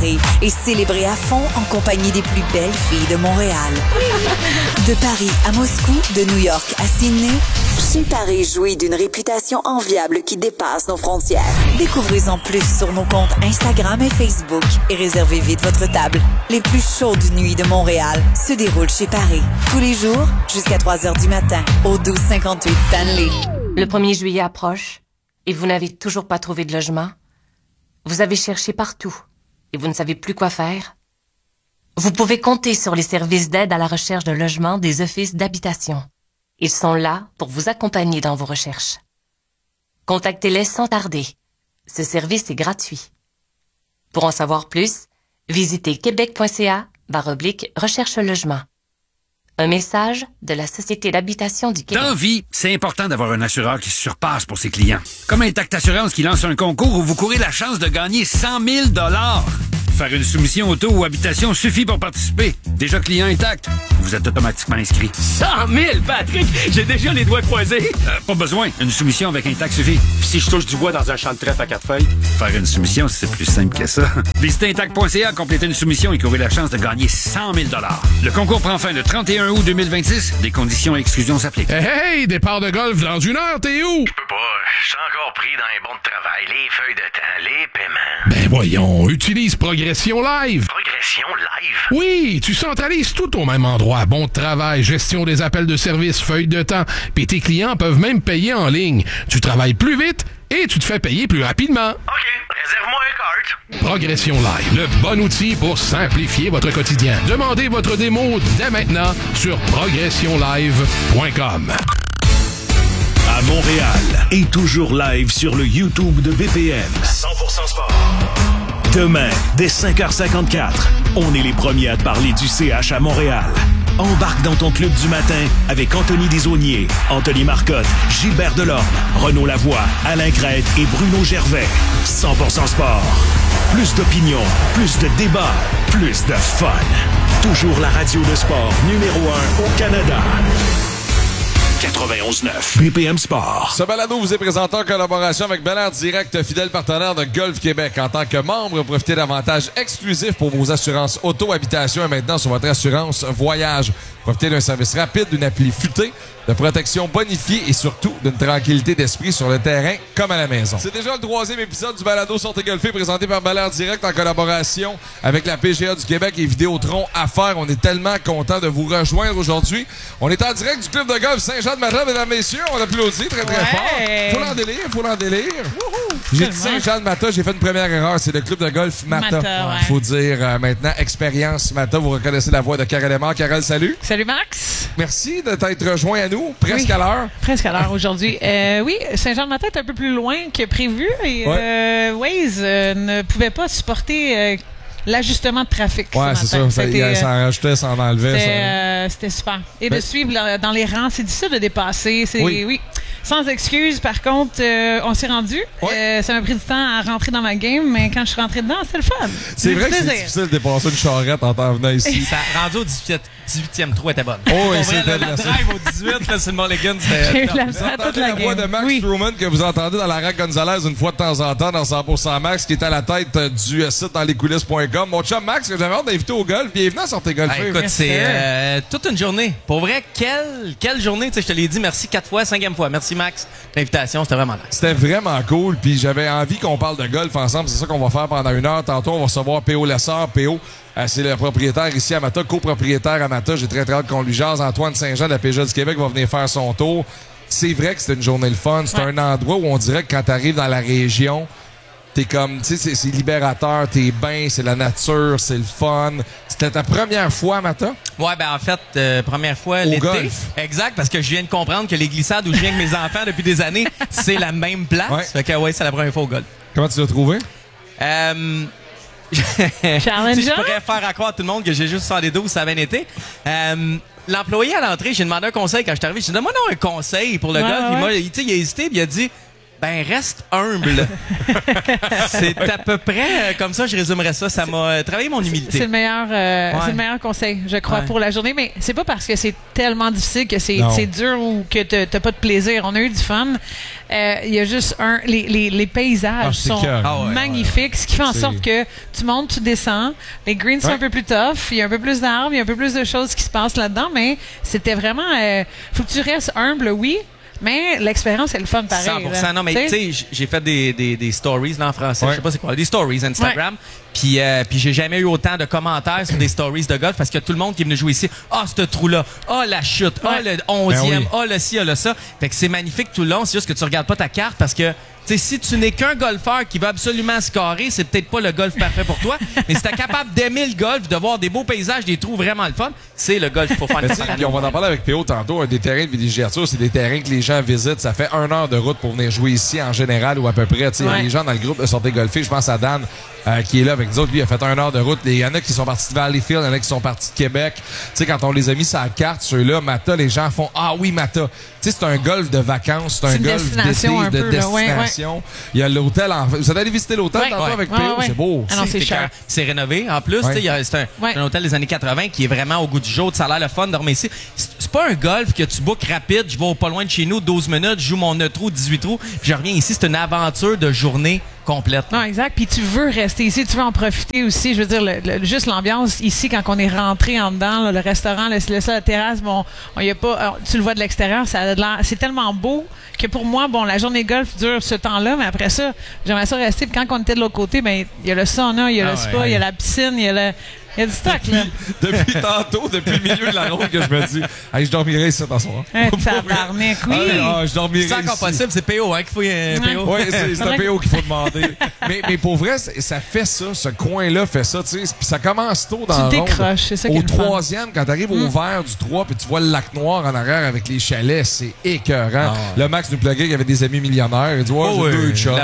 Paris et célébrer à fond en compagnie des plus belles filles de Montréal. De Paris à Moscou, de New York à Sydney, Chez Paris jouit d'une réputation enviable qui dépasse nos frontières. Découvrez-en plus sur nos comptes Instagram et Facebook et réservez vite votre table. Les plus chaudes nuits de Montréal se déroulent chez Paris. Tous les jours, jusqu'à 3h du matin, au 1258 Stanley. Le 1er juillet approche et vous n'avez toujours pas trouvé de logement. Vous avez cherché partout et vous ne savez plus quoi faire. Vous pouvez compter sur les services d'aide à la recherche de logement des offices d'habitation. Ils sont là pour vous accompagner dans vos recherches. Contactez-les sans tarder. Ce service est gratuit. Pour en savoir plus, visitez québec.ca/recherche logement. Un message de la Société d'habitation du Québec. Dans vie, c'est important d'avoir un assureur qui se surpasse pour ses clients. Comme Intact Assurance qui lance un concours où vous courez la chance de gagner 100 000 $. Faire une soumission auto ou habitation suffit pour participer. Déjà client Intact, vous êtes automatiquement inscrit. 100 000, Patrick! J'ai déjà les doigts croisés. Pas besoin. Une soumission avec Intact suffit. Puis si je touche du bois dans un champ de trèfle à 4 feuilles? Faire une soumission, c'est plus simple que ça. Visitez Intact.ca, complétez une soumission et courez la chance de gagner 100 000 $. Le concours prend fin le 31 août 2026. Des conditions et exclusions s'appliquent. Hey, départ de golf dans 1 heure, t'es où? Je peux pas. Je suis encore pris dans les bons de travail, les feuilles de temps, les paiements. Ben voyons, utilise Progression Live. Progression Live? Oui, tu centralises tout au même endroit. Bon travail, gestion des appels de service, feuilles de temps. Puis tes clients peuvent même payer en ligne. Tu travailles plus vite et tu te fais payer plus rapidement. OK, réserve-moi un cart. Progression Live, le bon outil pour simplifier votre quotidien. Demandez votre démo dès maintenant sur progressionlive.com. À Montréal et toujours live sur le YouTube de BPM. 100% sport. Demain, dès 5h54, on est les premiers à te parler du CH à Montréal. Embarque dans ton club du matin avec Anthony Desaulniers, Anthony Marcotte, Gilbert Delorme, Renaud Lavoie, Alain Crête et Bruno Gervais. 100% sport. Plus d'opinion, plus de débats, plus de fun. Toujours la radio de sport numéro 1 au Canada. 91.9 BPM Sport. Ce balado vous est présenté en collaboration avec Bel Air Direct, fidèle partenaire de Golf Québec. En tant que membre, profitez d'avantages exclusifs pour vos assurances auto, habitation et maintenant sur votre assurance voyage. Profitez d'un service rapide, d'une appli futée, de protection bonifiée et surtout d'une tranquillité d'esprit sur le terrain comme à la maison. C'est déjà le 3e épisode du balado Sortez golfer présenté par Bel Air Direct en collaboration avec la PGA du Québec et Vidéotron Affaires. On est tellement content de vous rejoindre aujourd'hui. On est en direct du club de golf Saint-Jean-de-Matin, mesdames, messieurs. On applaudit très fort. Faut l'en délire. J'ai dit Saint-Jean-de-Matin, j'ai fait une première erreur. C'est le club de golf Mata. Faut dire maintenant expérience Mata. Vous reconnaissez la voix de Karel Lemar. Karel, salut. Salut Max. Merci de t'être rejoint à nous, presque à l'heure. Presque à l'heure aujourd'hui. Oui, Saint-Jean-de-Matin est un peu plus loin que prévu et Waze ne pouvait pas supporter l'ajustement de trafic. Ouais, c'est ça. Ça en rajoutait, ça en enlevait. C'était super. Et de suivre dans les rangs, c'est difficile de dépasser. Oui. Sans excuse, par contre, on s'est rendu. Ça m'a pris du temps à rentrer dans ma game, mais quand je suis rentré dedans, c'était le fun. C'est vrai que c'est difficile de dépasser une charrette en t'en venant ici. Ça rendu au 18e trou était bonne. Oh, et c'était la drive au 18, là, c'est le Mulligan. J'ai Vous entendez la voix de Max Truman que vous entendez dans la Rack Gonzalez une fois de temps en temps dans 100% Max, qui est à la tête du site dans lescoulisses.com. Mon chum Max, que j'avais hâte d'inviter au golf. Bienvenue à Sortez golfer. Écoute, c'est toute une journée. Pour vrai, quelle journée. Tu sais, je te l'ai dit, merci 4 fois, 5e fois. Merci Max. L'invitation, c'était vraiment nice. C'était vraiment cool. Puis j'avais envie qu'on parle de golf ensemble. C'est ça qu'on va faire pendant 1 heure. Tantôt, on va recevoir P.O. Lessard. P.O., c'est le propriétaire ici à Mata, copropriétaire à Mata. J'ai très hâte qu'on lui jase. Antoine Saint-Jean de la PGA du Québec va venir faire son tour. C'est vrai que c'était une journée le fun. C'est un endroit où on dirait que quand tu arrives dans la région, t'es comme, tu sais, c'est libérateur, t'es bien, c'est la nature, c'est le fun. C'était ta première fois à Mata? Ouais, ben en fait, première fois l'été. Golf. Exact, parce que je viens de comprendre que les glissades où je viens avec mes enfants depuis des années, c'est la même place. Fait que c'est la première fois au golf. Comment tu l'as trouvé? Je pourrais faire à croire à tout le monde que j'ai juste 112, ça a bien été. L'employé à l'entrée, j'ai demandé un conseil quand je suis arrivé. J'ai dit, donne-moi un conseil pour le golf. Il a hésité, puis il a dit, ben, reste humble. C'est à peu près comme ça, je résumerais ça. Ça m'a travaillé mon humilité. C'est le meilleur conseil, je crois, pour la journée. Mais c'est pas parce que c'est tellement difficile que c'est dur ou que t'as pas de plaisir. On a eu du fun. Il y a juste les paysages sont magnifiques, ce qui fait en sorte que tu montes, tu descends. Les greens sont un peu plus tough. Il y a un peu plus d'arbres, il y a un peu plus de choses qui se passent là-dedans, mais c'était vraiment... faut que tu restes humble, oui, mais l'expérience, c'est le fun pareil. 100%. Là. Non, mais tu sais, j'ai fait des stories là, en français. Je sais pas c'est quoi. Des stories Instagram. Puis j'ai jamais eu autant de commentaires sur des stories de golf parce que tout le monde qui est venu jouer ici, ce trou-là, la chute, le 11e, le ci, le ça. Fait que c'est magnifique tout le long. C'est juste que tu regardes pas ta carte parce que t'sais, si tu n'es qu'un golfeur qui va absolument scorer, c'est peut-être pas le golf parfait pour toi. Mais si t'es capable d'aimer le golf, de voir des beaux paysages, des trous vraiment le fun, c'est le golf qu'il faut faire. Puis on va en parler avec P.O. tantôt. Un des terrains de villégiature, c'est des terrains que les gens visitent. Ça fait 1 heure de route pour venir jouer ici en général ou à peu près. Les gens dans le groupe de sortie golfer, je pense à Dan qui est là avec nous autres. Lui, il a fait 1 heure de route. Il y en a qui sont partis de Valleyfield, il y en a qui sont partis de Québec. T'sais, quand on les a mis sur la carte, ceux-là, Mata, les gens font oui, Mata. C'est un golf de vacances, c'est un golf d'été, de destination. Il y a l'hôtel. Vous allez visiter l'hôtel tantôt avec P.O. C'est beau. Ah non, c'est cher. C'est rénové. En plus, c'est un hôtel des années 80 qui est vraiment au goût du jour. Ça a l'air le fun de dormir ici. C'est pas un golf que tu bookes rapide. Je vais pas loin de chez nous, 12 minutes, je joue mon 9 trous, 18 trous, puis je reviens ici. C'est une aventure de journée complète. Non, exact. Puis tu veux rester ici, tu veux en profiter aussi. Je veux dire, juste l'ambiance ici quand on est rentré en dedans, le restaurant, la terrasse, y a pas. Tu le vois de l'extérieur, ça a de l'air. C'est tellement beau que pour moi, la journée golf dure ce temps-là, mais après ça, j'aimerais ça rester. Puis quand on était de l'autre côté, il y a le sauna, il y a le spa, il y a la piscine, il y a du stock, là. Depuis tantôt, depuis le milieu de la ronde, que je me dis, je dormirai ici dans soir. Tabarnak, oui. Je dormirai ici. C'est encore possible, c'est P.O. Qu'il faut P.O. Oui, c'est un P.O. qu'il faut demander. mais pour vrai, ça fait ça, ce coin-là fait ça, tu sais. Puis ça commence tôt dans la ronde. Tu décroches, c'est ça qui est au 3e, quand t'arrives au vert du 3, puis tu vois le lac noir en arrière avec les chalets, c'est écœurant. Le Max nous pluguait qu'il y avait des amis millionnaires. Il dit, j'ai 2 chums,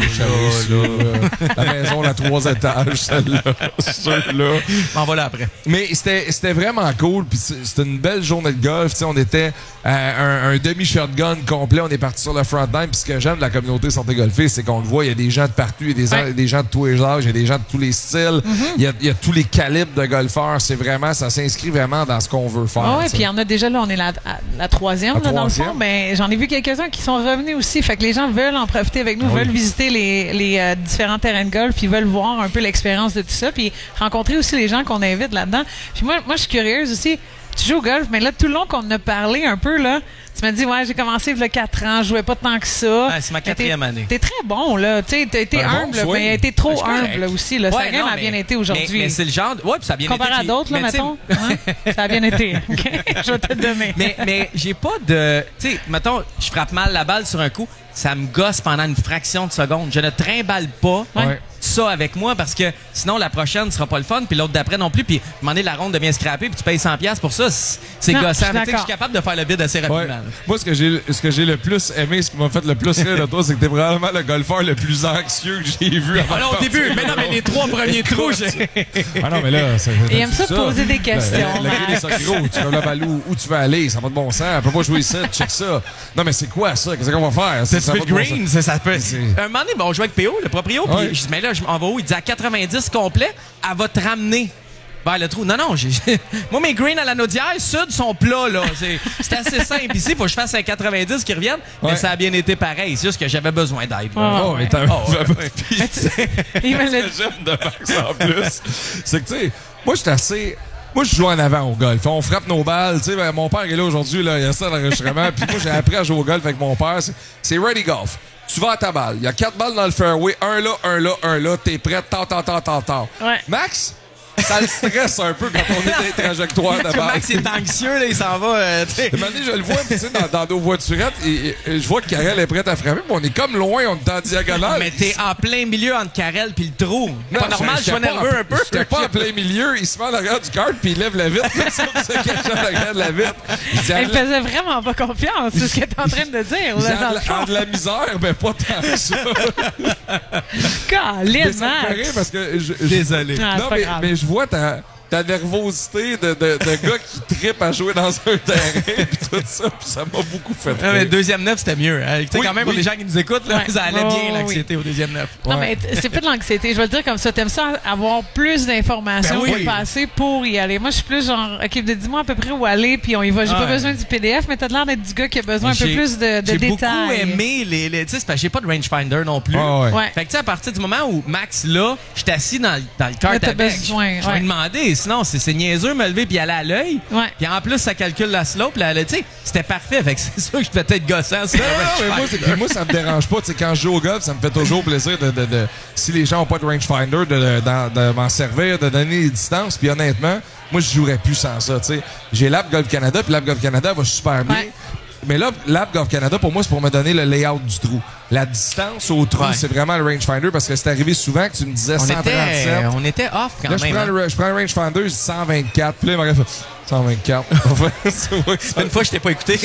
la maison, la 3 étages, celle-là. On va là après. Mais c'était vraiment cool. Puis c'était une belle journée de golf. T'sais, on était un demi-shotgun complet. On est parti sur le front line. Puis ce que j'aime de la communauté santé golfée, c'est qu'on le voit. Il y a des gens de partout. Il y a des gens de tous les âges. Il y a des gens de tous les styles. Il y a tous les calibres de golfeurs. C'est vraiment, ça s'inscrit vraiment dans ce qu'on veut faire. Oui, puis il y en a déjà là. On est la 3e là, dans le fond. Ben, j'en ai vu quelques-uns qui sont revenus aussi. Fait que les gens veulent en profiter avec nous, veulent visiter les différents terrains de golf, puis veulent voir un peu l'expérience de tout ça, puis rencontrer aussi les gens qu'on invite là-dedans. Puis moi, je suis curieuse aussi. Tu joues au golf, mais là, tout le long qu'on a parlé un peu, là, tu m'as dit, j'ai commencé il y a 4 ans, je jouais pas tant que ça. C'est ma 4e année. T'es très bon, là. Tu sais, t'as été humble, mais t'es trop humble aussi, là. Ça a bien été aujourd'hui. Mais c'est le genre. Ouais, puis ça a bien été. Comparé à d'autres, là, mettons. Ça a bien été. OK? Je vais te le donner. Mais j'ai pas de. Tu sais, mettons, je frappe mal la balle sur un coup, ça me gosse pendant une fraction de seconde. Je ne trimballe pas ça avec moi parce que sinon la prochaine sera pas le fun puis l'autre d'après non plus puis demander la ronde de bien scraper puis tu payes 100$ pour ça, c'est gossant. Je suis capable de faire le vide assez rapidement. Moi, ce que j'ai le plus aimé, ce qui m'a fait le plus rire de toi, c'est que t'es probablement le golfeur le plus anxieux que j'ai vu avant. Au début, mais non, mais les 3 premiers trous, non, mais là, il aime ça poser des questions. Tu veux la balle où tu veux aller, ça n'a pas de bon sens. Elle peut pas jouer ça, check ça. Non, mais c'est quoi ça? Qu'est-ce qu'on va faire? C'est le green, ça peut. Un moment donné, on jouait avec P.O., le proprio, puis je dis, mais là, je m'en vais où? Il dit à 90 complet, elle va te ramener vers le trou. Non, moi, mes greens à la Naudière, sud, sont plats, là. C'est assez simple. Ici, il faut que je fasse un 90 qui reviennent, mais ça a bien été pareil. C'est juste que j'avais besoin d'aide. Il me l'a j'aime de Max en plus. C'est que, tu sais, moi, je joue en avant au golf. On frappe nos balles. Tu sais, mon père est là aujourd'hui, là, il y a ça dans l'enregistrement. Puis moi, j'ai appris à jouer au golf avec mon père. C'est ready golf. Tu vas à ta balle. Il y a 4 balles dans le fairway. Un là. T'es prêt. Tant. Max, ça le stresse un peu quand on est dans les trajectoires de balle. Max est anxieux, là, il s'en va. Maintenant, je le vois, tu sais, dans nos voiturettes, et je vois que Karel est prête à frapper, mais on est comme loin, on est en diagonale. Mais t'es en plein milieu entre Karel puis le trou. Non, pas normal, je suis nerveux un peu. J'étais pas en plein milieu, il se met en arrière du kart puis il lève la vitre comme ça, c'est quelque chose en arrière de la vitre. Il faisait vraiment pas confiance, c'est ce que t'es en train de dire. Là, en de la misère, mais pas tant que ça. Caliste, Max. Parce que désolé. Non, mais je vois ta nervosité de gars qui trippent à jouer dans un terrain pis tout ça, pis ça m'a beaucoup fait rire. Mais deuxième neuf, c'était mieux. Hein? Oui, quand même, pour les gens qui nous écoutent, là, ça allait bien l'anxiété au deuxième neuf. Non, mais c'est pas de l'anxiété. Je vais le dire comme ça. T'aimes ça avoir plus d'informations que passer pour y aller. Moi, je suis plus genre, OK, dis-moi à peu près où aller, puis on y va. J'ai pas besoin du PDF, mais t'as l'air d'être du gars qui a besoin un peu plus de détails. J'ai beaucoup aimé les tu sais, parce que j'ai pas de rangefinder non plus. Fait que tu sais, à partir du moment où Max, là, je suis assis dans le cart à bec, je vais demander, sinon, c'est niaiseux me lever puis aller à l'œil. Puis en plus, ça calcule la slope. Tu sais, c'était parfait. Fait que c'est sûr que je devais être gossant. Moi, ça me dérange pas. Tu sais, quand je joue au golf, ça me fait toujours plaisir si les gens ont pas de rangefinder, de m'en servir, de donner les distances. Puis honnêtement, moi, je jouerais plus sans ça. Tu sais, j'ai l'App Golf Canada, puis l'App Golf Canada va super bien. Mais là, l'App Golf Canada, pour moi, c'est pour me donner le layout du trou. La distance au trou, c'est vraiment le rangefinder parce que c'est arrivé souvent que tu me disais 137. On était off quand là, même. Je prends le rangefinder, je dis 124. Puis là, il m'aurait fait 124. Une fois, je t'ai pas écouté.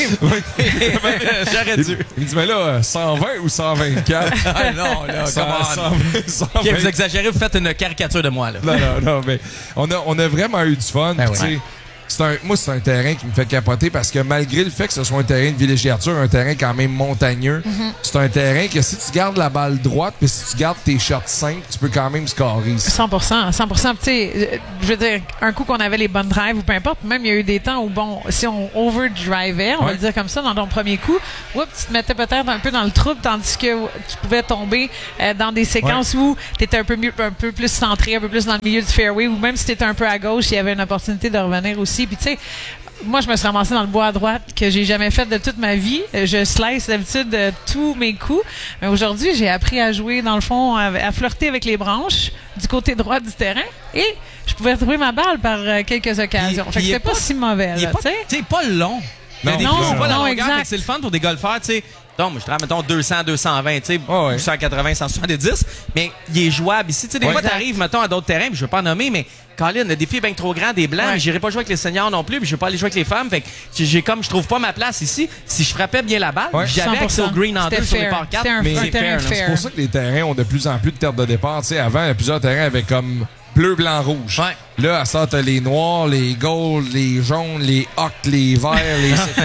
J'aurais dû. Il me dit, mais là, 120 ou 124? Ah non, là, comment? Okay, vous exagérez, vous faites une caricature de moi, là. Non, mais on a vraiment eu du fun. Ben moi, c'est un terrain qui me fait capoter parce que malgré le fait que ce soit un terrain de villégiature, un terrain quand même montagneux, c'est un terrain que si tu gardes la balle droite puis si tu gardes tes shots simples, tu peux quand même scorer. 100%. Tu sais, je veux dire, un coup qu'on avait les bonnes drives ou peu importe, même il y a eu des temps où, bon, si on overdrivait, on va le dire comme ça, dans ton premier coup, tu te mettais peut-être un peu dans le trouble, tandis que tu pouvais tomber dans des séquences où tu étais un peu plus centré, un peu plus dans le milieu du fairway, ou même si tu étais un peu à gauche, il y avait une opportunité de revenir aussi. Puis tu sais, moi, je me suis ramassée dans le bois à droite que j'ai jamais fait de toute ma vie. Je slice d'habitude tous mes coups. Mais aujourd'hui, j'ai appris à jouer, dans le fond, à flirter avec les branches du côté droit du terrain. Et je pouvais retrouver ma balle par quelques occasions. Fait que c'était pas si mauvais, là, tu sais. Pas long. Non, c'est pas la longueur, exact. c'est le fun pour des golfeurs, tu sais. Donc, je dirais, mettons, 200, 220, tu sais, 180, 170, mais il est jouable ici. Tu sais, des fois, t'arrives, mettons, à d'autres terrains, puis je veux pas nommer, mais Colin, le défi est bien trop grand, des blancs, mais j'irai pas jouer avec les seniors non plus, puis je veux pas aller jouer avec les femmes, fait que je trouve pas ma place ici. Si je frappais bien la balle, j'avais accès au green en 2 sur les par 4, mais c'est fair. C'est pour ça que les terrains ont de plus en plus de terres de départ. Tu sais, avant, il y a plusieurs terrains avec comme bleu, blanc, rouge. Là, à ça, t'as les noirs, les golds, les jaunes, les ocres, les verts,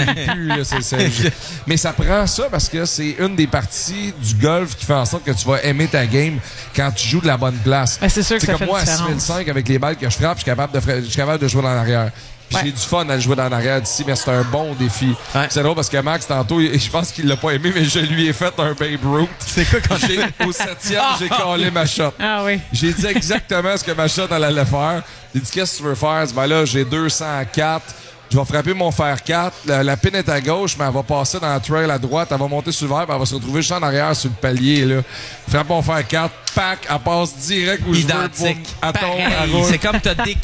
les Mais ça prend ça parce que c'est une des parties du golf qui fait en sorte que tu vas aimer ta game quand tu joues de la bonne place. C'est sûr que ça comme fait moi, à 6005, avec les balles que je frappe, je suis capable de jouer dans l'arrière. J'ai du fun à le jouer dans l'arrière d'ici, mais c'est un bon défi. C'est drôle parce que Max, tantôt, je pense qu'il l'a pas aimé, mais je lui ai fait un Babe Ruth. C'est quoi quand au 7e, j'ai collé ma shot. Ah oui. J'ai dit exactement ce que ma shot elle allait faire. J'ai dit, qu'est-ce que tu veux faire? Ben là, j'ai 204. Je vais frapper mon fer 4. La pin est à gauche, mais elle va passer dans la trail à droite. Elle va monter sur le verre, puis elle va se retrouver juste en arrière sur le palier, là. Frappe mon fer 4. Pac, elle passe direct où identique. Je veux. Pareil. C'est comme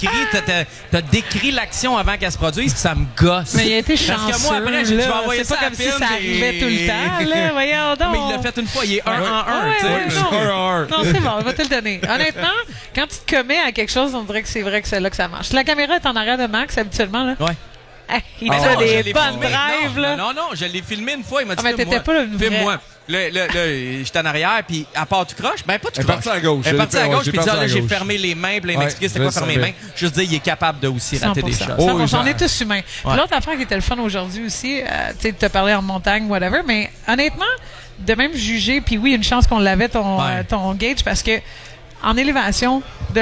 t'as décrit l'action avant qu'elle se produise, puis ça me gosse. Mais il a été chanceux. Parce que moi, après, je vais envoyer ça comme à si ça arrivait tout le temps, là. Voyons donc. Mais il l'a fait une fois. Il est 1 en 1, Non, c'est bon. On va te le donner. Honnêtement, quand tu te commets à quelque chose, on dirait que c'est vrai que c'est là que ça marche. La caméra est en arrière de Max, habituellement, là. Il a des bonnes drives, là. Non, je l'ai filmé une fois. Il m'a dit, mais t'étais pas le vrai. Filme-moi. Là, j'étais en arrière, puis à part tu croches, ben pas tu croches. Elle est partie à gauche. Elle est partie à gauche, puis là, j'ai fermé les mains, puis là, il m'expliquait c'était quoi fermer les mains. Juste dire, il est capable de aussi rater des choses. On est tous humains. L'autre affaire qui était le fun aujourd'hui aussi, tu sais, de te parler en montagne, whatever, mais honnêtement, de même juger, puis oui, une chance qu'on l'avait, ton gauge, parce que en élévation,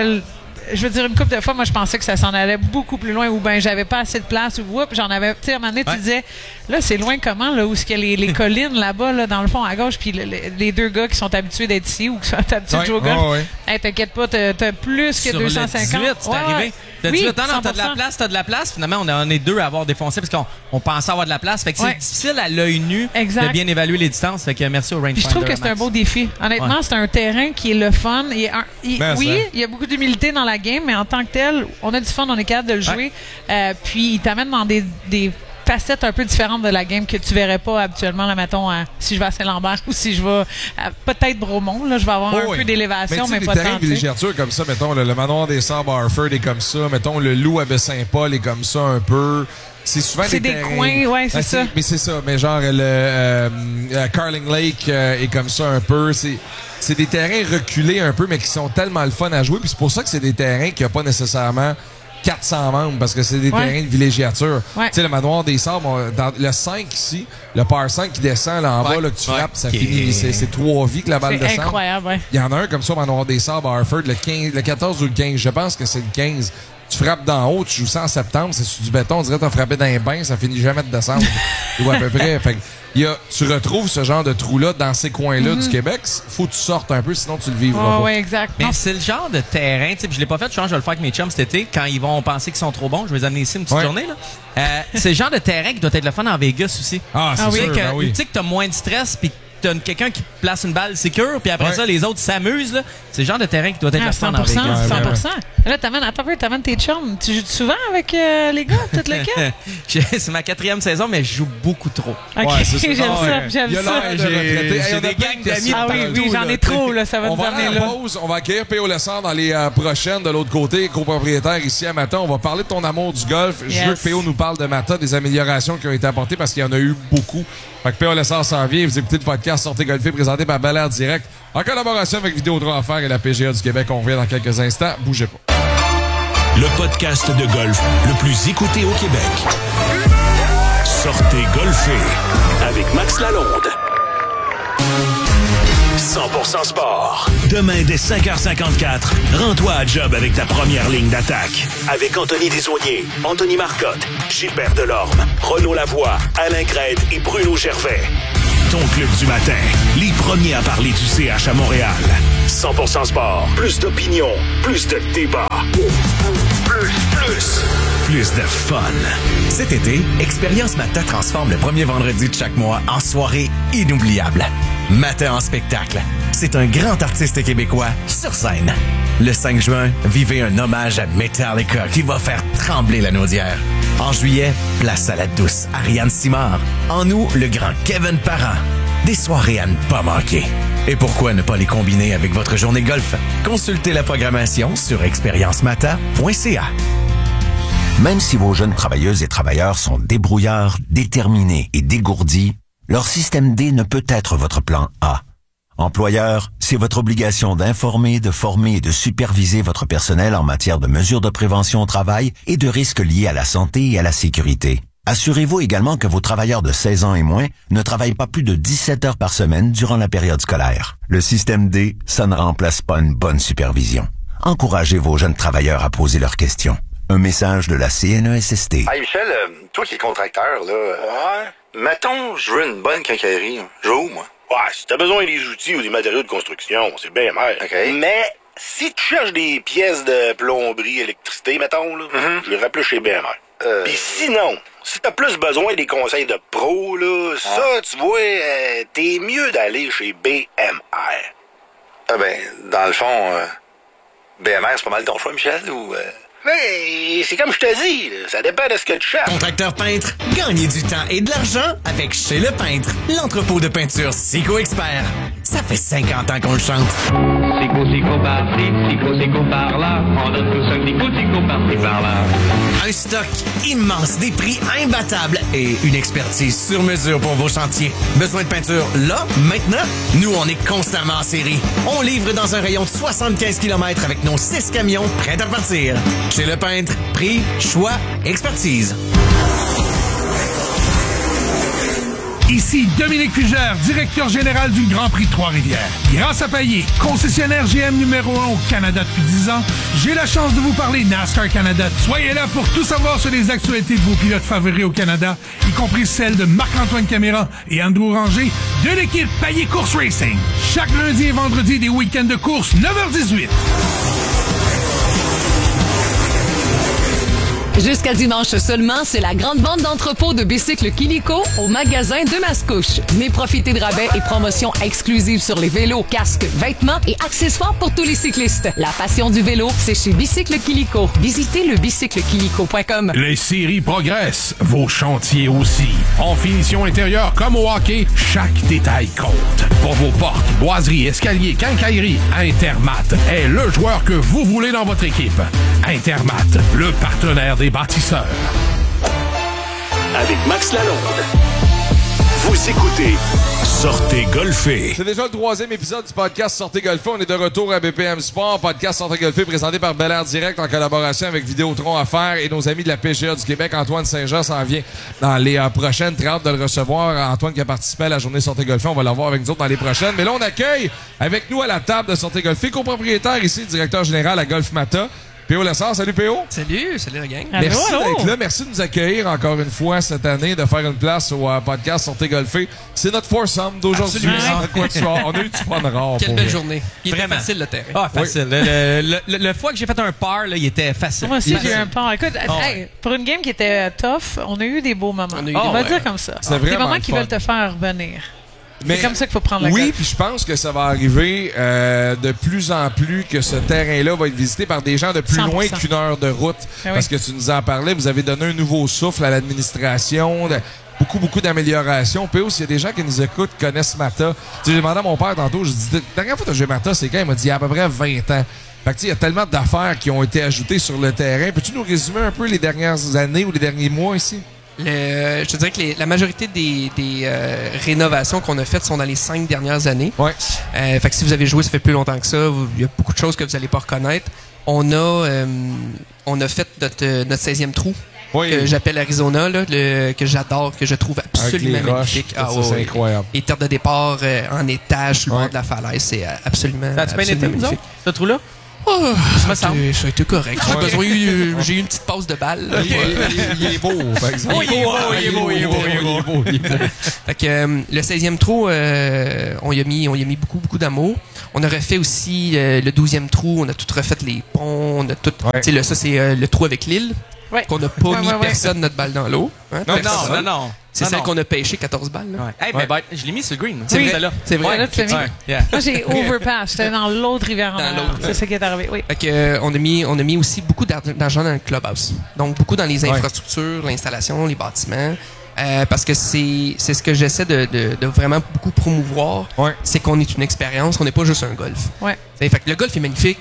je veux dire, une couple de fois, moi, je pensais que ça s'en allait beaucoup plus loin, ou ben j'avais pas assez de place, ou j'en avais, tu sais, à un moment donné, tu disais, là, c'est loin comment, là, où est-ce qu'il y a les collines, là-bas, là, dans le fond, à gauche, puis les deux gars qui sont habitués d'être ici, ou qui sont habitués de jouer au golf, hey, t'inquiète pas, t'as plus que sur 250. Sur le 18, c'est arrivé. T'as dit, attends, t'as de la place. Finalement, on est deux à avoir défoncé parce qu'on pensait avoir de la place. Fait que c'est difficile à l'œil nu de bien évaluer les distances. Fait que merci au rangefinder. Je trouve que c'est un beau défi. Honnêtement, c'est un terrain qui est le fun. Il y a beaucoup d'humilité dans la game, mais en tant que tel, on a du fun, on est capable de le jouer. Puis il t'amène dans des facettes un peu différentes de la game que tu verrais pas habituellement, là, mettons, si je vais à Saint-Lambert ou si je vais peut-être Bromont, là, je vais avoir un peu d'élévation, mais pas tant. Les terrains de villégiature comme ça, mettons, le manoir des Sables à Harford est comme ça, mettons, le Loup à Baie-Saint-Paul est comme ça un peu. C'est souvent des terrains, coins, c'est ça. Mais c'est ça, mais genre le Carling Lake est comme ça un peu. C'est des terrains reculés un peu, mais qui sont tellement le fun à jouer. Puis c'est pour ça que c'est des terrains qui n'ont pas nécessairement 400 membres parce que c'est des terrains de villégiature. Ouais. Tu sais, le manoir des Sables, dans le 5 ici, le par 5 qui descend là en bas, là, que tu frappes, ça finit. C'est 3 vies que la balle descend. C'est incroyable, ouais. Il y en a un comme ça au manoir des Sables à Harford, le 14 ou le 15. Je pense que c'est le 15. Tu frappes d'en haut, tu joues ça en septembre, c'est sur du béton, on dirait que t'as frappé dans un bain, ça finit jamais de descendre. Ou à peu près. Fait tu retrouves ce genre de trou-là dans ces coins-là du Québec. Faut que tu sortes un peu, sinon tu le vivras pas. Oui, exact. Mais c'est le genre de terrain, tu sais, je l'ai pas fait, je vais le faire avec mes chums cet été, quand ils vont penser qu'ils sont trop bons, je vais les amener ici une petite journée, là. C'est le genre de terrain qui doit être le fun en Vegas aussi. Ah, c'est sûr, Tu sais que t'as moins de stress, puis t'as quelqu'un qui place une balle sécure, puis après ça, les autres s'amusent. Là. C'est le genre de terrain qui doit être le fun en Vegas. 100%. Là, t'amènes tes chums. Tu joues souvent avec les gars, toute le kit? C'est ma 4e saison, mais je joue beaucoup trop. OK, j'aime ça. J'ai des gangs d'amis. Ah oui, j'en ai trop, là, ça va nous amener là. Pause. On va accueillir P.O. Lessard dans les prochaines de l'autre côté, copropriétaire ici à Mata. On va parler de ton amour du golf. Je veux que P.O. nous parle de Mata, des améliorations qui ont été apportées parce qu'il y en a eu beaucoup. Fait que P.O. Lessard s'en vient. Vous écoutez le podcast Sortez Golfer présenté par Bel Air Direct en collaboration avec Vidéotron Affaires et la PGA du Québec. On revient dans quelques instants. Bougez pas. Le podcast de golf le plus écouté au Québec. Sortez golfer avec Max Lalonde. 100% sport. Demain dès 5h54, rends-toi à job avec ta première ligne d'attaque. Avec Anthony Desaulniers, Anthony Marcotte, Gilbert Delorme, Renaud Lavoie, Alain Crête et Bruno Gervais. Ton club du matin, les premiers à parler du CH à Montréal. 100% sport, plus d'opinion, plus de débat. Plus de fun. Cet été, Expérience Mata transforme le premier vendredi de chaque mois en soirée inoubliable. Mata en spectacle. C'est un grand artiste québécois sur scène. Le 5 juin, vivez un hommage à Metallica qui va faire trembler la naudière. En juillet, place à la douce Ariane Simard. En août, le grand Kevin Parent. Des soirées à ne pas manquer. Et pourquoi ne pas les combiner avec votre journée de golf? Consultez la programmation sur expériencemata.ca. Même si vos jeunes travailleuses et travailleurs sont débrouillards, déterminés et dégourdis, leur système D ne peut être votre plan A. Employeur, c'est votre obligation d'informer, de former et de superviser votre personnel en matière de mesures de prévention au travail et de risques liés à la santé et à la sécurité. Assurez-vous également que vos travailleurs de 16 ans et moins ne travaillent pas plus de 17 heures par semaine durant la période scolaire. Le système D, ça ne remplace pas une bonne supervision. Encouragez vos jeunes travailleurs à poser leurs questions. Un message de la CNESST. Hey Michel, toi qui es contracteur, là, mettons, je veux une bonne quincaillerie. Je vais où, moi? Ouais, si t'as besoin des outils ou des matériaux de construction, c'est bien mal. OK. Mais si tu cherches des pièces de plomberie, électricité, mettons, là, je les rappelle chez BMR. Puis sinon, si t'as plus besoin des conseils de pro, là, ça, tu vois, t'es mieux d'aller chez BMR. Ah ben, dans le fond, BMR, c'est pas mal ton choix, Michel, ou... Mais c'est comme je te dis, là, ça dépend de ce que tu cherches. Contracteur peintre, gagnez du temps et de l'argent avec Chez Le Peintre, l'entrepôt de peinture Sico Expert. Ça fait 50 ans qu'on le chante. Sico par-ci, Sico par-là, on donne tout ça, Sico par-ci, par-là. Un stock immense, des prix imbattables et une expertise sur mesure pour vos chantiers. Besoin de peinture là, maintenant? Nous, on est constamment en série. On livre dans un rayon de 75 km avec nos 6 camions prêts à partir. Chez Le Peintre, prix, choix, expertise. Ici Dominique Fugère, directeur général du Grand Prix de Trois-Rivières. Grâce à Payet, concessionnaire GM numéro 1 au Canada depuis 10 ans, j'ai la chance de vous parler NASCAR Canada. Soyez là pour tout savoir sur les actualités de vos pilotes favoris au Canada, y compris celles de Marc-Antoine Caméra et Andrew Ranger de l'équipe Payet Course Racing. Chaque lundi et vendredi des week-ends de course, 9h18. Jusqu'à dimanche seulement, c'est la grande vente d'entrepôt de bicycles Kilico au magasin de Mascouche. Venez profiter de rabais et promotions exclusives sur les vélos, casques, vêtements et accessoires pour tous les cyclistes. La passion du vélo, c'est chez Bicycle Kilico. Visitez le bicyclekilico.com. Les séries progressent, vos chantiers aussi. En finition intérieure comme au hockey, chaque détail compte. Pour vos portes, boiseries, escaliers, quincailleries, Intermat est le joueur que vous voulez dans votre équipe. Intermat, le partenaire des bâtisseurs. Avec Max Lalonde. Vous écoutez Sortez golfer. C'est déjà le 3e épisode du podcast Sortez golfer. On est de retour à BPM Sport. Podcast Sortez golfer présenté par Bel Air Direct en collaboration avec Vidéotron Affaires et nos amis de la PGA du Québec. Antoine Saint-Jean s'en vient dans les prochaines. Très hâte de le recevoir. Antoine qui a participé à la journée Sortez golfer. On va l'avoir avec nous autres dans les prochaines. Mais là, on accueille avec nous à la table de Sortez golfer copropriétaire ici, directeur général à Golf Mata, P.O. Lessard. Salut P.O. Salut la gang. Merci d'être là. Merci de nous accueillir encore une fois cette année, de faire une place au podcast Sortez golfer. C'est notre foursome d'aujourd'hui. On a eu du fun rare. Quelle belle journée. Il était facile le terrain. Ah, facile. Oui. Le fois que j'ai fait un par, là, il était facile. Moi aussi, j'ai eu un par. Écoute, pour une game qui était tough, on a eu des beaux moments. On va dire comme ça. C'est des moments qui veulent te faire revenir. Mais c'est comme ça qu'il faut prendre la golf. Oui, puis je pense que ça va arriver de plus en plus que ce terrain-là va être visité par des gens de plus 100%. Loin qu'une heure de route. Parce que tu nous en parlais, vous avez donné un nouveau souffle à l'administration, beaucoup d'améliorations. Puis s'il y a des gens qui nous écoutent, connaissent Mata. Tu sais, j'ai demandé à mon père tantôt, je dis, la dernière fois que j'ai Mata, c'est quand? Il m'a dit, il y a à peu près 20 ans. Fait que il y a tellement d'affaires qui ont été ajoutées sur le terrain. Peux-tu nous résumer un peu les dernières années ou les derniers mois ici? Je te dirais que la majorité des rénovations qu'on a faites sont dans les 5 dernières années. Ouais. Fait que si vous avez joué, ça fait plus longtemps que ça. Il y a beaucoup de choses que vous n'allez pas reconnaître. On a fait notre 16e trou. Oui. Que j'appelle Arizona, là, que j'adore, que je trouve absolument magnifique. C'est incroyable. Les terres de départ en étage sur le bord de la falaise, c'est absolument magnifique. Ce trou-là? Oh, ça a été correct. J'ai eu une petite pause de balle. Il est beau, par exemple. Il est beau. Fait que le 16e trou, on y a mis beaucoup d'amour. On a refait aussi le 12e trou. On a tout refait les ponts. On a tout. Ça, c'est le trou avec l'île. Ouais. Qu'on n'a pas mis personne notre balle dans l'eau. Hein, non. C'est celle qu'on a pêché 14 balles. Je l'ai mis sur le green. C'est vrai. C'est vrai. Moi, j'ai overpass. J'étais dans l'autre rivière. C'est ça qui est arrivé. Oui. Fait que, on a mis aussi beaucoup d'argent dans le clubhouse. Donc, beaucoup dans les infrastructures, l'installation, les bâtiments. Parce que c'est ce que j'essaie de vraiment beaucoup promouvoir. C'est qu'on est une expérience, qu'on n'est pas juste un golf. Fait que le golf est magnifique.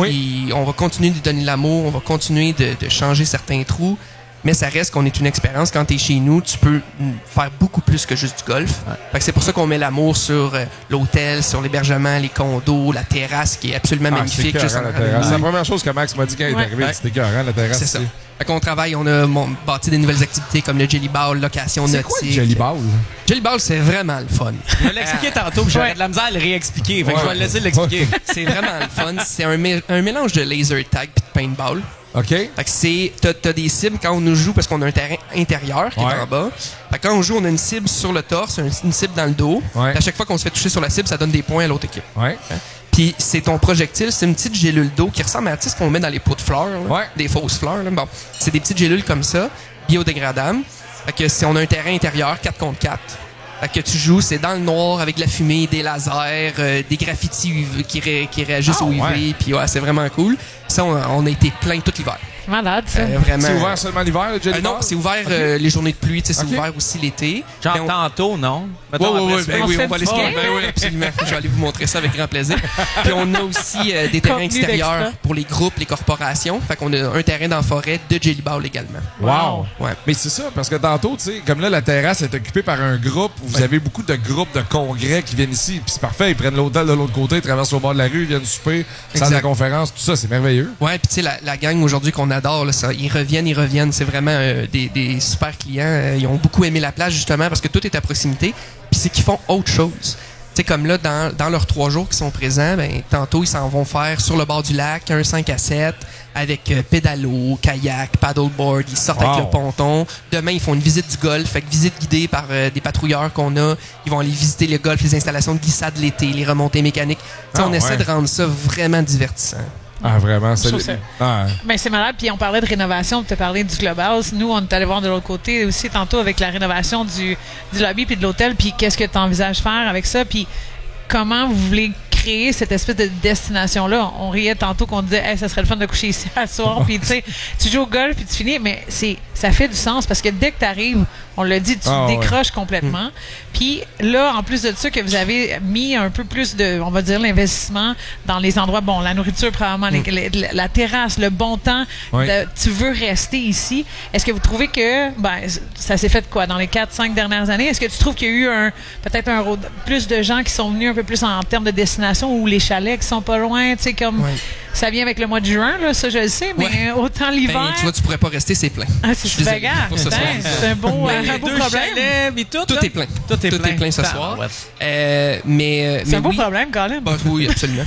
On va continuer de donner l'amour, on va continuer de changer certains trous. Mais ça reste qu'on est une expérience. Quand tu es chez nous, tu peux faire beaucoup plus que juste du golf. Fait que c'est pour ça qu'on met l'amour sur l'hôtel, sur l'hébergement, les condos, la terrasse qui est absolument magnifique. C'est la première chose que Max m'a dit quand il est arrivé. C'était écœurant, la terrasse. C'est ça. Fait qu'on travaille, on a bâti des nouvelles activités comme le Jelly Ball, location nautique. C'est quoi le Jelly Ball? Jelly Ball, c'est vraiment le fun. Je l'ai expliqué tantôt, puis j'aurais de la misère à le réexpliquer. Fait que je vais le laisser l'expliquer. C'est vraiment le fun. C'est un mélange de laser tag et de paintball. OK. Fait que t'as des cibles quand on nous joue parce qu'on a un terrain intérieur qui est en bas. Fait que quand on joue, on a une cible sur le torse, une cible dans le dos. À chaque fois qu'on se fait toucher sur la cible, ça donne des points à l'autre équipe. Puis c'est ton projectile, c'est une petite gélule d'eau qui ressemble à ce qu'on met dans les pots de fleurs, des fausses fleurs. Là. Bon, c'est des petites gélules comme ça, biodégradables. Fait que si on a un terrain intérieur 4 contre 4, fait que tu joues, c'est dans le noir avec de la fumée, des lasers, des graffitis UV qui réagissent au UV. Puis c'est vraiment cool. Ça, on a été plein tout l'hiver. Malade, ça. Vraiment. C'est ouvert seulement l'hiver, le Jelly Ball? Non, c'est ouvert les journées de pluie. C'est ouvert aussi l'été. Genre tantôt, non? Oui, on va aller absolument. Je vais aller vous montrer ça avec grand plaisir. Puis on a aussi des terrains extérieurs pour les groupes, les corporations. Fait qu'on a un terrain dans la forêt de Jelly Ball également. Wow! Mais c'est ça, parce que tantôt, tu sais, comme là, la terrasse est occupée par un groupe. Vous avez beaucoup de groupes de congrès qui viennent ici. Puis c'est parfait, ils prennent l'hôtel de l'autre côté, ils traversent au bord de la rue, ils viennent souper, salle de conférence, tout ça, c'est merveilleux. Ouais, puis tu sais, la gang aujourd'hui qu'on adore, là, ça, ils reviennent. C'est vraiment des super clients. Ils ont beaucoup aimé la place, justement, parce que tout est à proximité. Puis c'est qu'ils font autre chose. Tu sais, comme là, dans leurs 3 jours qui sont présents, ben tantôt, ils s'en vont faire sur le bord du lac, un 5 à 7, avec pédalo, kayak, paddleboard. Ils sortent avec le ponton. Demain, ils font une visite du golf, fait que visite guidée par des patrouilleurs qu'on a. Ils vont aller visiter le golf, les installations de glissade l'été, les remontées mécaniques. Tu sais, on essaie de rendre ça vraiment divertissant. Ah, vraiment? Ben, c'est malade. Puis on parlait de rénovation, tu as parlé du clubhouse. Nous, on est allé voir de l'autre côté aussi tantôt avec la rénovation du lobby puis de l'hôtel. Puis qu'est-ce que tu envisages faire avec ça? Puis comment vous voulez créer cette espèce de destination-là. On riait tantôt qu'on disait, hey, ça serait le fun de coucher ici à soir, puis tu sais, tu joues au golf, puis tu finis, mais ça fait du sens parce que dès que tu arrives, on l'a dit, tu décroches complètement. Puis là, en plus de ça, que vous avez mis un peu plus de, on va dire, l'investissement dans les endroits, bon, la nourriture, probablement, la terrasse, le bon temps, tu veux rester ici. Est-ce que vous trouvez que, ça s'est fait quoi dans les 4-5 dernières années? Est-ce que tu trouves qu'il y a eu peut-être plus de gens qui sont venus un peu plus en termes de destination ou les chalets qui sont pas loin, tu sais, comme ça vient avec le mois de juin, là, ça je le sais, mais autant l'hiver. Tu vois, tu pourrais pas rester, c'est plein. Ah, c'est bagarre. C'est un beau problème. Tout est plein. Tout est plein ce soir. C'est un beau problème, quand même. Oui, absolument.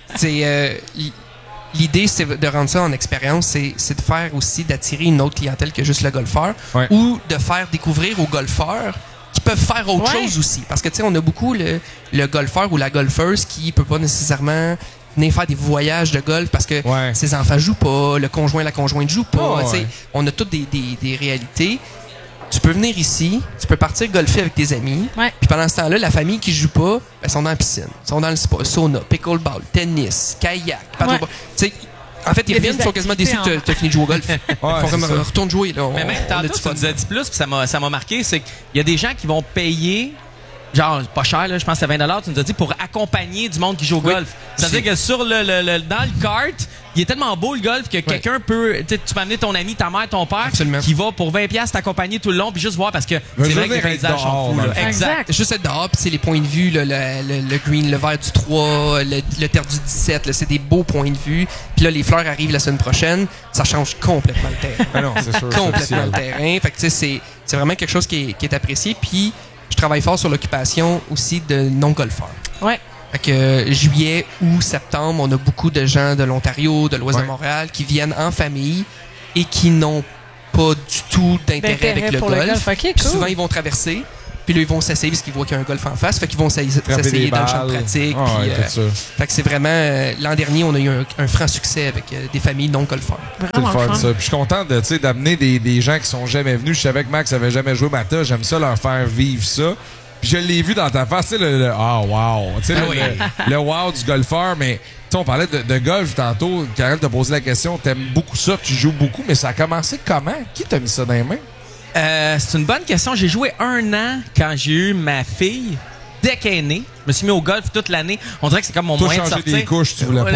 L'idée, c'est de rendre ça en expérience, c'est de faire aussi, d'attirer une autre clientèle que juste le golfeur ou de faire découvrir aux golfeurs qui peuvent faire autre chose aussi. Parce que, tu sais, on a beaucoup le golfeur ou la golfeuse qui peut pas nécessairement venir faire des voyages de golf parce que ses enfants jouent pas, le conjoint, la conjointe joue pas. On a toutes des réalités. Tu peux venir ici, tu peux partir golfer avec tes amis. Puis pendant ce temps-là, la famille qui joue pas, ils sont dans la piscine, ils sont dans le spa, sauna, pickleball, tennis, kayak, paddleboard. Tu sais, en fait, ils reviennent, ils sont quasiment déçus que tu as fini de jouer au golf. Ils font comme retourne jouer. Là, mais même tantôt, tu nous as dit plus, puis ça m'a marqué, c'est qu'il y a des gens qui vont payer, genre pas cher, là, je pense que c'est 20$, tu nous as dit, pour accompagner du monde qui joue au golf. C'est-à-dire que sur dans le kart, il est tellement beau le golf que quelqu'un peut, tu peux amener ton ami, ta mère, ton père, qui va pour 20$ t'accompagner tout le long puis juste voir parce que c'est vrai que les paysages sont fous. Exact. Juste être dehors, puis c'est les points de vue, le green, le vert du 3, le terre du 17, là, c'est des beaux points de vue. Puis là, les fleurs arrivent la semaine prochaine, ça change complètement le terrain. Ah non, c'est sûr. Complètement le terrain. Fait que tu sais, c'est vraiment quelque chose qui est apprécié. Puis je travaille fort sur l'occupation aussi de non-golfeurs. Ouais. Fait que juillet, août, septembre, on a beaucoup de gens de l'Ontario, de l'Ouest de Montréal qui viennent en famille et qui n'ont pas du tout d'intérêt avec le golf. Okay, cool. Souvent, ils vont traverser, puis là, ils vont s'essayer parce qu'ils voient qu'il y a un golf en face. Fait qu'ils vont s'essayer dans le champ de pratique. Fait que c'est vraiment... L'an dernier, on a eu un franc succès avec des familles non-golfeurs. C'est le fun, ça. Puis je suis content d'amener des gens qui sont jamais venus. Je savais que Max avait jamais joué Mata. J'aime ça leur faire vivre ça. Puis je l'ai vu dans ta face, tu sais, wow. Tu sais, le wow du golfeur, mais tu sais, on parlait de golf tantôt. Karel t'a posé la question, t'aimes beaucoup ça, tu joues beaucoup, mais ça a commencé comment? Qui t'a mis ça dans les mains? C'est une bonne question. J'ai joué 1 an quand j'ai eu ma fille. Dès qu'elle est née, je me suis mis au golf toute l'année. On dirait que c'est comme mon moyen de sortir. Des couches, tu voulais pas.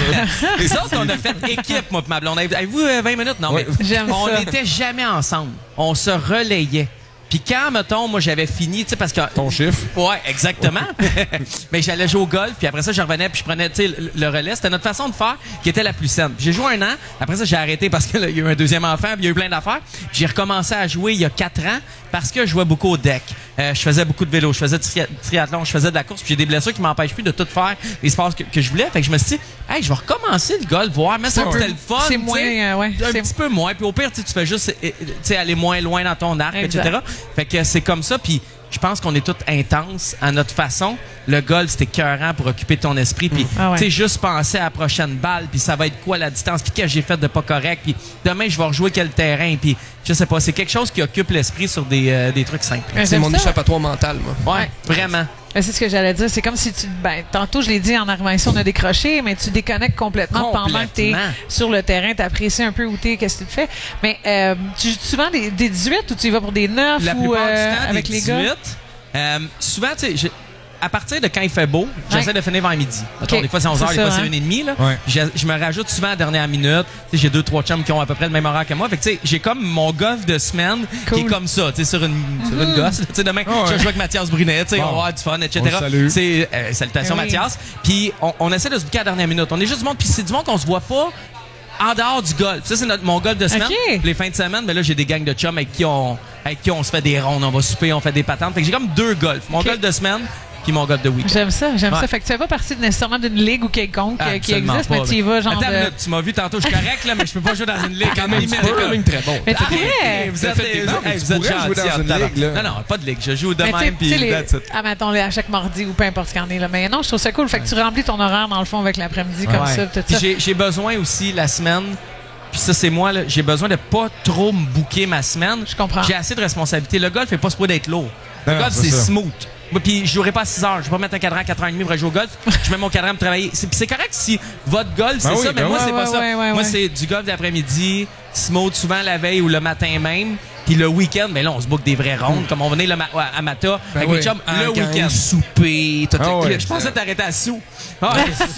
Les autres, on a fait équipe, moi et ma blonde. Avez-vous 20 minutes? Non, mais on n'était jamais ensemble. On se relayait. Puis quand, mettons, moi, j'avais fini, tu sais, parce que... Ton chiffre? Ouais, exactement. Mais j'allais jouer au golf, puis après ça, je revenais, puis je prenais, tu sais, le relais. C'était notre façon de faire qui était la plus saine. J'ai joué 1 an. Après ça, j'ai arrêté parce qu'il y a eu un deuxième enfant, puis il y a eu plein d'affaires. J'ai recommencé à jouer il y a 4 ans parce que je jouais beaucoup au deck. Je faisais beaucoup de vélo, je faisais du triathlon, je faisais de la course, puis j'ai des blessures qui m'empêchent plus de tout faire les sports que je voulais. Fait que je me suis dit, hey, je vais recommencer le golf, voir, mais ça, c'était le fun. C'est moins, un petit peu moins. Puis au pire, tu fais juste, aller moins loin dans ton arc, etc. Fait que c'est comme ça, puis je pense qu'on est tous intenses à notre façon. Le golf, c'était écœurant pour occuper ton esprit, puis tu sais, juste penser à la prochaine balle, puis ça va être quoi la distance, puis qu'est-ce que j'ai fait de pas correct, puis demain, je vais rejouer quel terrain, puis je sais pas, c'est quelque chose qui occupe l'esprit sur des trucs simples. C'est mon échappatoire mental, moi. Ouais, vraiment. C'est ce que j'allais dire. C'est comme si tantôt, je l'ai dit en arrivant ici, on a décroché, mais tu déconnectes complètement pendant que tu es sur le terrain. Tu apprécies un peu où tu es, qu'est-ce que tu fais. Mais tu joues souvent des 18 ou tu y vas pour des 9 la ou plupart du temps, avec des les 18. Gars? Souvent, tu sais, à partir de quand il fait beau, j'essaie de finir vers midi. Okay. Des fois, c'est 11h, des fois, c'est 1h30. Là. Ouais. Je me rajoute souvent à la dernière minute. J'ai 2-3 chums qui ont à peu près le même horaire que moi. Fait que, j'ai comme mon golf de semaine qui est comme ça, sur une gosse. Demain, je joue avec Mathias Brunet, on va avoir du fun, etc. Salutations, Mathias. Puis, on essaie de se bouquer à la dernière minute. On est juste du monde, puis c'est du monde qu'on se voit pas en dehors du golf. Ça, c'est mon golf de semaine. Les fins de semaine, ben là, j'ai des gangs de chums avec qui on se fait des rondes, on va souper, on fait des patentes. Fait que j'ai comme 2 golfs. Mon golf de semaine puis mon golf de week-end. J'aime ça. Fait que tu fais pas partie nécessairement d'une ligue ou quelconque qui existe, mais tu y vas genre. Attends, tu m'as vu tantôt, je suis correct, là, mais je peux pas jouer dans une ligue. Quand même très bon. Mais tu pourrais. Vous êtes gentils. Non, pas de ligue. Je joue de même, puis mettons à chaque mardi ou peu importe ce qu'il y en est. Mais non, je trouve ça cool. Fait que tu remplis ton horaire, dans le fond, avec l'après-midi, comme ça. J'ai besoin aussi, la semaine, puis ça, c'est moi, là, j'ai besoin de pas trop me booker ma semaine. Je comprends. J'ai assez de responsabilités. Le golf est pas supposé d'être lourd. Le Non, golf, c'est c'est ça. smooth. Moi, puis je jouerai pas à 6 heures. Je vais pas mettre un cadran à 4h30 pour aller jouer au golf. Je mets mon cadran pour travailler. C'est correct si votre golf, c'est Ben oui, ça, mais ben moi, oui. c'est pas ça. Ouais. Moi, c'est du golf d'après-midi, smooth souvent la veille ou le matin même. Puis le week-end, ben là, on se book des vraies rondes, comme on venait à Mata avec mes chums le week-end. Souper, tout Je pensais t'arrêter à sous. Ah,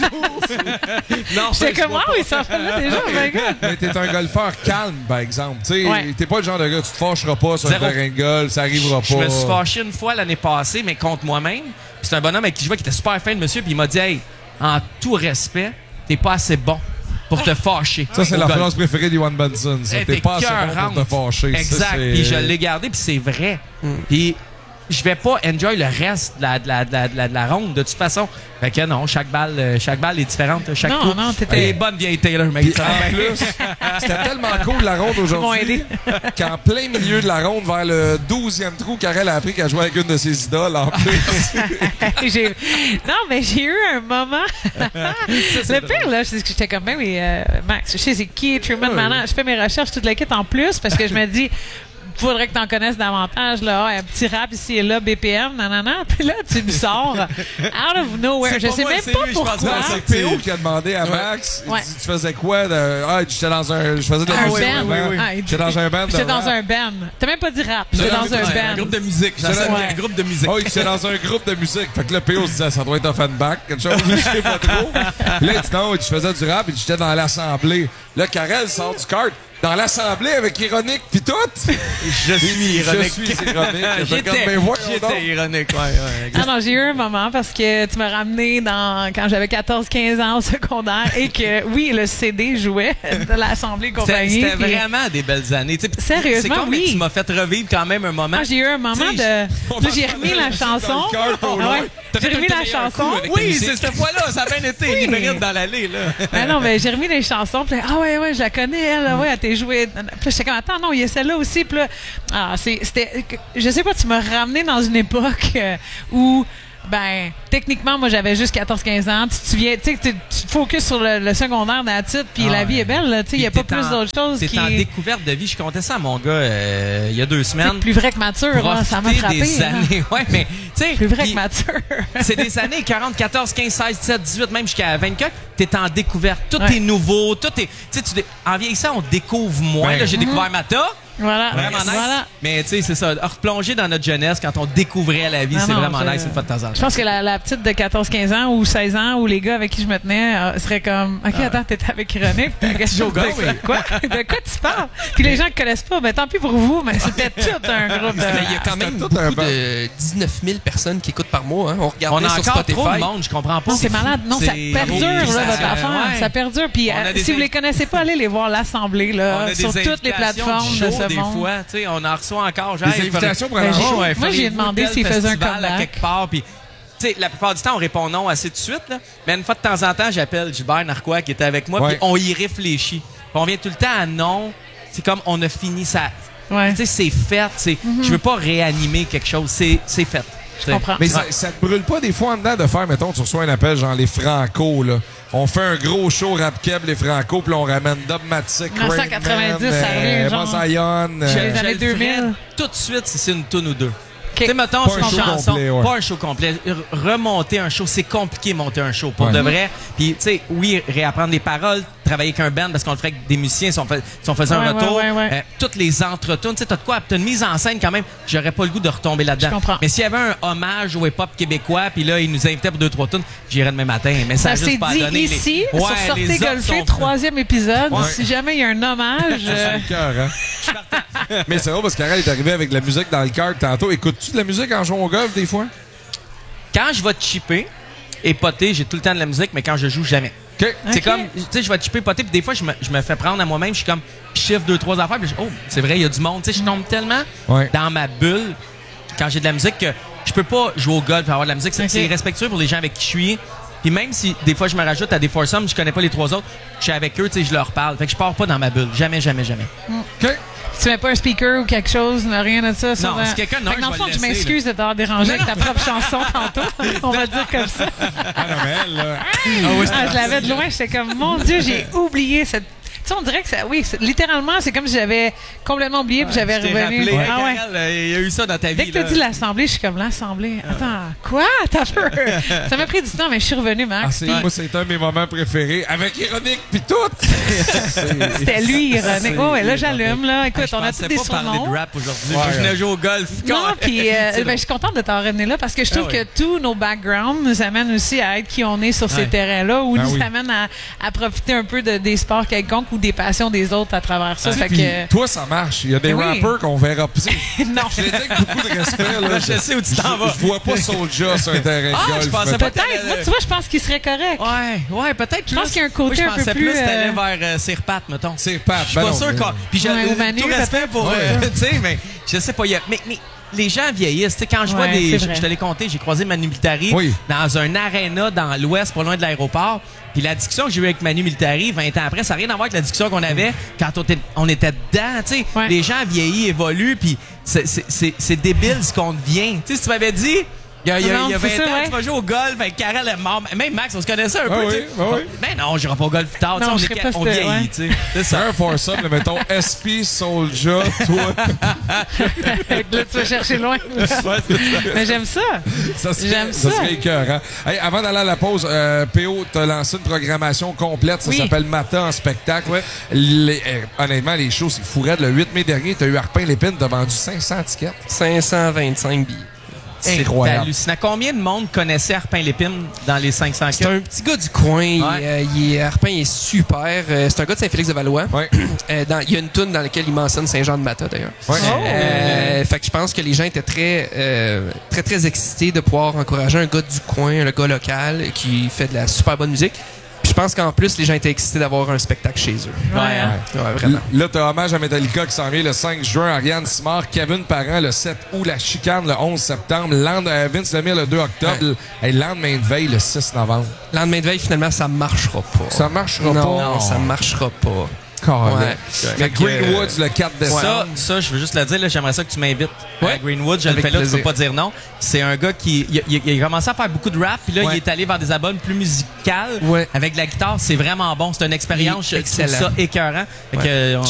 non, J'étais comme, oui, ça fait là déjà, my God. Mais t'es un golfeur calme, par exemple. Tu sais, Ouais. t'es pas le genre de gars, tu te fâcheras pas sur un Zéro. terrain de golf, ça arrivera pas. Je me suis fâché une fois l'année passée, mais contre moi-même. Puis c'est un bonhomme avec qui je vois qui était super fin, le monsieur, puis il m'a dit, hey, en tout respect, t'es pas assez bon pour te fâcher. Ça, c'est au la golf. phrase préférée d'Iwan Benson. Ça. Hey, T'es pas assez bon pour te fâcher. Exact. Ça, c'est- Puis je l'ai gardé, puis c'est vrai. Puis je vais pas enjoy le reste de la ronde, de toute façon. Fait que non, chaque balle est différente. Chaque Non, coup. non, t'étais- Les bonnes vieilles Taylor, mec. Puis en plus, c'était tellement cool la ronde aujourd'hui qu'en plein milieu de la ronde, vers le 12e trou, Karel a appris qu'elle jouait avec une de ses idoles en plus. Non, mais j'ai eu un moment. Le pire, là, c'est que j'étais comme, ben oui, Max, je sais c'est qui, Truman, maintenant, je fais mes recherches, toute la kit en plus, parce que je me dis, faudrait que t'en connaisses davantage, là, un petit rap ici et là, BPM, nanana. Puis là, tu me sors out of nowhere. Je sais même pas pourquoi. Non, c'est Théo qui a demandé à Max, il Ouais. dit, tu faisais quoi? J'étais dans un... Je faisais de la Un musique. band. Oui. Ah, J'étais dans un band. J'étais de dans rap. un band. T'as même pas dit rap. J'étais dans un Un band. groupe de musique. J'étais dans- Un groupe de musique. Oui, j'étais dans un groupe de musique. Fait que là, P.O. se disait, ça doit être un fanback, quelque chose, je sais pas trop. Puis là, il dit non, je faisais du rap et j'étais dans l'assemblée. Là, Karel sort du kart. Dans l'assemblée avec Ironique pis tout. Je suis ironique. Je suis ironique. J'étais comme, ben voyons donc. J'étais ironique, ouais. Ah non, j'ai eu un moment parce que tu m'as ramené quand j'avais 14-15 ans au secondaire et que, oui, le CD jouait de l'Assemblée compagnie. C'était puis- vraiment des belles années. Tu sais, Sérieusement, c'est con, mais oui. tu m'as fait revivre quand même un moment. Ah, j'ai eu un moment Tu de. sais, Là, j'ai remis la chanson. Ah ouais. J'ai remis la chanson. Oui, c'est cette fois-là. Ça a bien été. Oui. Il mérite dans l'allée, là. Ah non, mais j'ai remis les chansons. Puis là, ah ouais, je la connais, elle. Ouais, elle t'a joué. Puis là, j'étais comme, attends, non, il y a celle-là aussi. Puis là, c'était. Je sais pas, tu m'as ramené dans une époque où. Ben, techniquement, moi, j'avais juste 14-15 ans. Puis tu viens, tu sais, tu te focuses sur le secondaire d'attitude, puis la vie est belle, là. Tu sais, il n'y a pas plus d'autres choses qui... T'es en découverte de vie. Je comptais ça à mon gars il y a 2 semaines. C'est plus vrai que mature, hein, ça m'a frappé. Des années. Ouais, mais, tu sais. Plus vrai que mature. C'est des années 40, 14, 15, 16, 17, 18, même jusqu'à 24. T'es en découverte. Tout est nouveau. Tout est. Tu sais, en vieillissant, on découvre moins. Là, j'ai découvert Mata. Voilà. Vraiment nice. Voilà. Mais tu sais, c'est ça. Replonger dans notre jeunesse quand on découvrait la vie, c'est vraiment nice une fois de temps en temps. Je pense que la petite de 14-15 ans ou 16 ans ou les gars avec qui je me tenais serait comme OK, attends, t'étais avec Ironique. Quoi? De quoi tu parles? Puis les gens ne connaissent pas, ben tant pis pour vous, mais c'était tout un groupe de. Il y a quand même beaucoup de 19 000 personnes qui écoutent par mois. Hein. On regarde on a sur encore Spotify. trop de monde, je comprends pas. Non, c'est malade. Non, ça perdure, là, votre affaire. Ouais. Ça perdure. Puis si vous les connaissez pas, allez les voir l'Assemblée, là, sur toutes les plateformes de ce des monde. fois, tu sais, on en reçoit encore. Des invitations pour aller en show. Moi, j'ai demandé s'il faisait un comeback. quelque part, puis tu sais, la plupart du temps, on répond non assez de suite, là. Mais une fois de temps en temps, j'appelle Gilbert Narquois qui était avec moi, puis on y réfléchit. Puis on vient tout le temps à non. C'est comme on a fini ça. Tu sais, c'est fait. Je veux pas réanimer quelque chose. C'est fait. Je comprends. Mais ça te brûle pas des fois en dedans de faire, mettons, tu reçois un appel genre les Franco, là. On fait un gros show rap keb, les Franco, puis on ramène Dubmatic, 1990, ça revient, genre. Zion. Les années 2000. Tout de suite, si c'est une toune ou deux. Okay. Tu sais, mettons, pas une chanson, complet, pas un show complet. Remonter un show, c'est compliqué monter un show, pour de vrai. Puis, tu sais, oui, réapprendre les paroles, travailler avec un band, parce qu'on le ferait avec des musiciens, si on faisait un retour. Toutes les entretunes, tu sais, t'as de quoi, t'as une mise en scène quand même, j'aurais pas le goût de retomber là-dedans. Je comprends. Mais s'il y avait un hommage au hip-hop québécois, puis là, ils nous invitaient pour 2-3 tunes, j'irais demain matin. Mais ça a juste pas donné. Ici, sur Sortez Golfé, 3e épisode, si jamais il y a un hommage. C'est le cœur, hein? Mais c'est vrai parce qu'Arel est arrivé avec de la musique dans le cœur tantôt. Écoutes-tu de la musique en jouant au golf des fois? Quand je vais chipper et poter, j'ai tout le temps de la musique, mais quand je joue, jamais. C'est comme, tu sais, je vais chipper, poter, puis des fois, je me fais prendre à moi-même, je suis comme, je chiffre 2-3 affaires, puis c'est vrai, il y a du monde. Tu sais, je tombe tellement dans ma bulle quand j'ai de la musique que je peux pas jouer au golf et avoir de la musique. C'est irrespectueux pour les gens avec qui je suis. Puis même si des fois je me rajoute à des foursomes, je connais pas les 3 autres, je suis avec eux, tu sais, je leur parle. Fait que je pars pas dans ma bulle. Jamais. Tu mets pas un speaker ou quelque chose, rien de ça? Non, si quelqu'un non, dans le fond, je m'excuse de t'avoir dérangé avec ta propre chanson tantôt. On va dire comme ça. Ah non, mais elle, là. Je l'avais de loin, j'étais comme, mon Dieu, j'ai oublié cette sais, on dirait que ça, oui, littéralement, c'est comme si j'avais complètement oublié puis j'avais revenu. Rappelé, Ah ouais. il y a eu ça dans ta vie. Dès que tu as dit l'Assemblée, je suis comme l'Assemblée. Attends, quoi? T'as peur? Ça m'a pris du temps, mais je suis revenu, Max. Moi, c'est un de mes moments préférés. Avec Ironique puis tout. C'était lui, Ironique. Oh, ouais, là, j'allume, là. Écoute, on a tous des surnoms. Je pensais pas parler de rap aujourd'hui. Je venais jouer au golf. Non, puis je suis contente de t'en ramener là parce que je trouve que tous nos backgrounds nous amènent aussi à être qui on est sur ces terrains-là ou nous amènent à profiter un peu des sports quelconques ou des passions des autres à travers ça. Fait que... Toi, ça marche. Il y a des rappers qu'on verra plus. Non. Je l'ai dit avec beaucoup de respect. Là, je sais où tu t'en vas. Je vois pas Soulja sur un terrain de golf. Je pensais peut-être. Moi, tu vois, je pense qu'il serait correct. Ouais, peut-être. Je pense qu'il y a un côté un peu plus... Je pensais plus t'allais vers Sirpat, mettons. Sirpat. Je suis pas sûr qu'on... Puis j'ai tout respect pour... Tu sais, mais je sais pas. Mais les gens vieillissent. T'sais, quand je vois des... Je te l'ai compté, j'ai croisé Manu Militari dans un aréna dans l'Ouest, pas loin de l'aéroport. Puis la discussion que j'ai eue avec Manu Militari 20 ans après, ça n'a rien à voir avec la discussion qu'on avait quand on était dedans. T'sais. Les gens vieillissent, évoluent, puis c'est débile ce qu'on devient. T'sais, si tu m'avais dit... Il y a 20 ans, tu vas jouer au golf avec Karel est mort. Même Max, on se connaissait un peu. Ben non, je n'irai pas au golf plus tard. Non, on vieillit. C'est ça. Un foursome, mettons SP, Soulja, toi. Là, tu vas chercher loin. Mais j'aime ça. Ça serait écœurant. Hey, avant d'aller à la pause, PO, tu as lancé une programmation complète. Ça s'appelle Mata en spectacle. Honnêtement, les shows, c'est fou raide. Le 8 mai dernier, tu as eu Arpin Lépine, tu as vendu 500 tickets. 525 billets. C'est incroyable. Hallucinant. Combien de monde connaissait Arpin Lépine dans les 500 C'est un petit gars du coin. Arpin est super. C'est un gars de Saint-Félix-de-Valois. Il y a une toune dans laquelle il mentionne Saint-Jean-de-Mata, d'ailleurs. Fait que je pense que les gens étaient très excités de pouvoir encourager un gars du coin, un gars local qui fait de la super bonne musique. Je pense qu'en plus, les gens étaient excités d'avoir un spectacle chez eux. Vraiment. Là, t'as hommage à Metallica qui s'en vient le 5 juin, Ariane Simard, Kevin Parent le 7 août, La Chicane le 11 septembre, Vince Lemire le 2 octobre, et lendemain de veille le 6 novembre. Lendemain de veille, finalement, ça marchera pas. Ça marchera pas? Non, ça marchera pas. Greenwoods le 4 décembre. Ça, je veux juste le dire, là, j'aimerais ça que tu m'invites à Greenwoods. Je le fais là, tu peux pas dire non. C'est un gars qui il a commencé à faire beaucoup de rap, puis là, il est allé vers des albums plus musicales avec de la guitare. C'est vraiment bon. C'est une expérience. Je trouve ça écœurant.